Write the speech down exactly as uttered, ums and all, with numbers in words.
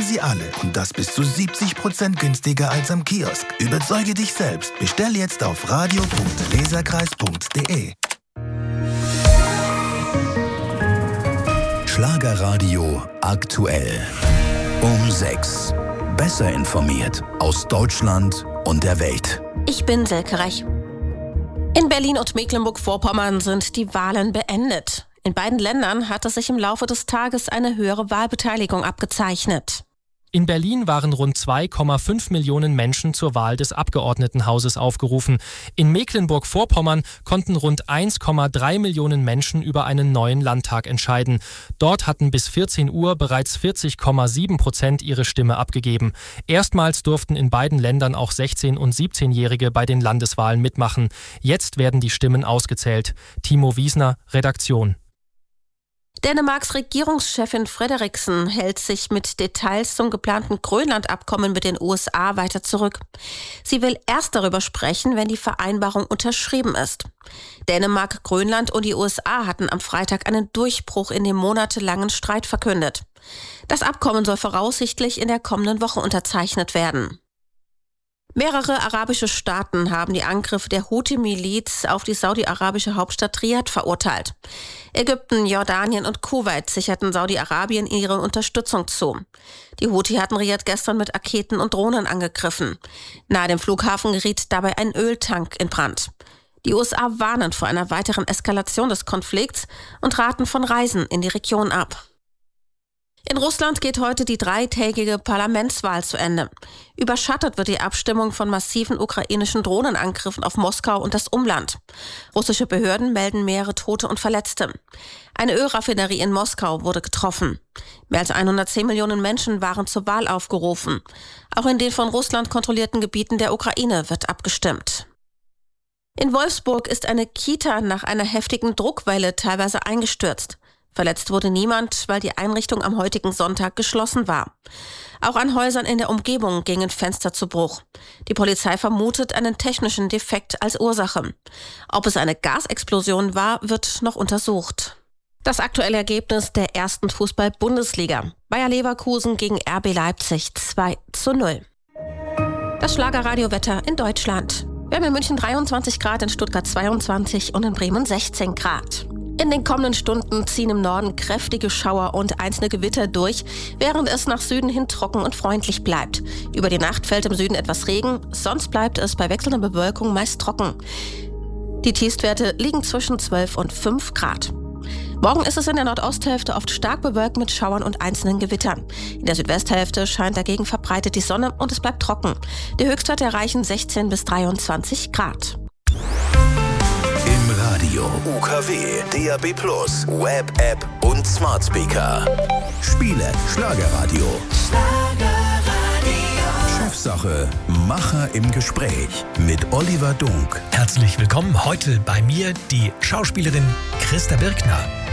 sie alle und das bis zu siebzig Prozent günstiger als am Kiosk. Überzeuge dich selbst. Bestell jetzt auf radio punkt leserkreis punkt de. Schlagerradio aktuell. Um sechs. Besser informiert aus Deutschland und der Welt. Ich bin Silke Rech. In Berlin und Mecklenburg-Vorpommern sind die Wahlen beendet. In beiden Ländern hatte sich im Laufe des Tages eine höhere Wahlbeteiligung abgezeichnet. In Berlin waren rund zwei Komma fünf Millionen Menschen zur Wahl des Abgeordnetenhauses aufgerufen. In Mecklenburg-Vorpommern konnten rund eins Komma drei Millionen Menschen über einen neuen Landtag entscheiden. Dort hatten bis vierzehn Uhr bereits vierzig Komma sieben Prozent ihre Stimme abgegeben. Erstmals durften in beiden Ländern auch sechzehn- und siebzehnjährige bei den Landeswahlen mitmachen. Jetzt werden die Stimmen ausgezählt. Timo Wiesner, Redaktion. Dänemarks Regierungschefin Frederiksen hält sich mit Details zum geplanten Grönland-Abkommen mit den U S A weiter zurück. Sie will erst darüber sprechen, wenn die Vereinbarung unterschrieben ist. Dänemark, Grönland und die U S A hatten am Freitag einen Durchbruch in dem monatelangen Streit verkündet. Das Abkommen soll voraussichtlich in der kommenden Woche unterzeichnet werden. Mehrere arabische Staaten haben die Angriffe der Houthi-Miliz auf die saudi-arabische Hauptstadt Riad verurteilt. Ägypten, Jordanien und Kuwait sicherten Saudi-Arabien ihre Unterstützung zu. Die Houthi hatten Riad gestern mit Raketen und Drohnen angegriffen. Nahe dem Flughafen geriet dabei ein Öltank in Brand. Die U S A warnen vor einer weiteren Eskalation des Konflikts und raten von Reisen in die Region ab. In Russland geht heute die dreitägige Parlamentswahl zu Ende. Überschattet wird die Abstimmung von massiven ukrainischen Drohnenangriffen auf Moskau und das Umland. Russische Behörden melden mehrere Tote und Verletzte. Eine Ölraffinerie in Moskau wurde getroffen. Mehr als hundertzehn Millionen Menschen waren zur Wahl aufgerufen. Auch in den von Russland kontrollierten Gebieten der Ukraine wird abgestimmt. In Wolfsburg ist eine Kita nach einer heftigen Druckwelle teilweise eingestürzt. Verletzt wurde niemand, weil die Einrichtung am heutigen Sonntag geschlossen war. Auch an Häusern in der Umgebung gingen Fenster zu Bruch. Die Polizei vermutet einen technischen Defekt als Ursache. Ob es eine Gasexplosion war, wird noch untersucht. Das aktuelle Ergebnis der ersten Fußball-Bundesliga. Bayer Leverkusen gegen R B Leipzig zwei zu null. Das Schlagerradiowetter in Deutschland. Wir haben in München dreiundzwanzig Grad, in Stuttgart zweiundzwanzig und in Bremen sechzehn Grad. In den kommenden Stunden ziehen im Norden kräftige Schauer und einzelne Gewitter durch, während es nach Süden hin trocken und freundlich bleibt. Über die Nacht fällt im Süden etwas Regen, sonst bleibt es bei wechselnder Bewölkung meist trocken. Die Tiefstwerte liegen zwischen zwölf und fünf Grad. Morgen ist es in der Nordosthälfte oft stark bewölkt mit Schauern und einzelnen Gewittern. In der Südwesthälfte scheint dagegen verbreitet die Sonne und es bleibt trocken. Die Höchstwerte erreichen sechzehn bis dreiundzwanzig Grad. Radio, U K W, D A B plus, Web-App und Smart Speaker. Spiele Schlagerradio. Schlagerradio. Chefsache, Macher im Gespräch mit Oliver Dunk. Herzlich willkommen heute bei mir die Schauspielerin Christa Birkner.